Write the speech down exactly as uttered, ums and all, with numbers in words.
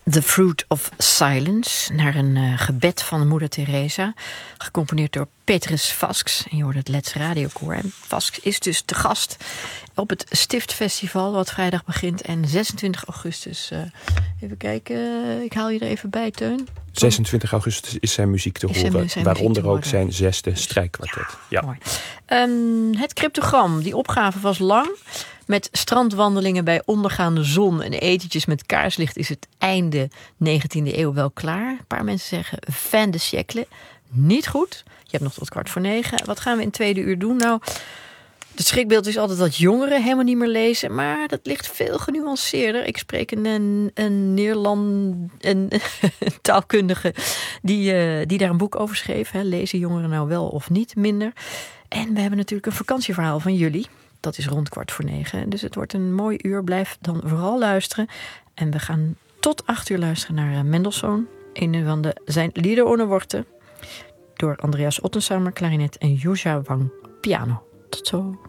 The Fruit of Silence, naar een uh, gebed van moeder Teresa, gecomponeerd door Petrus Vasks. En je hoort het Let's Radiokoor. En Vasks is dus te gast op het Stiftfestival, wat vrijdag begint. En zesentwintig augustus, uh, even kijken, uh, ik haal je er even bij, Teun. zesentwintig augustus is zijn muziek te is horen, zijn, zijn waaronder te ook horen. zijn zesde strijkkwartet. Ja, ja. Mooi. Um, het cryptogram, die opgave was lang. Met strandwandelingen bij ondergaande zon en etentjes met kaarslicht is het einde negentiende eeuw wel klaar. Een paar mensen zeggen fin de siècle. Niet goed. Je hebt nog tot kwart voor negen. Wat gaan we in het tweede uur doen? Nou, het schrikbeeld is altijd dat jongeren helemaal niet meer lezen. Maar dat ligt veel genuanceerder. Ik spreek een, een, een Nederland, een, een taalkundige die, uh, die daar een boek over schreef. Hè. Lezen jongeren nou wel of niet minder? En we hebben natuurlijk een vakantieverhaal van jullie. Dat is rond kwart voor negen. Dus het wordt een mooi uur. Blijf dan vooral luisteren. En we gaan tot acht uur luisteren naar uh, Mendelssohn. Een van de zijn Lieder ohne Worte. Door Andreas Ottensamer, klarinet en Juzha Wang, piano. Tot zo.